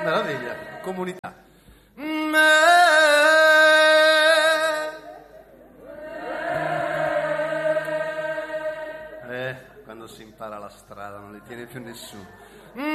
meraviglia, comunità. Quando si impara la strada non li tiene più nessuno.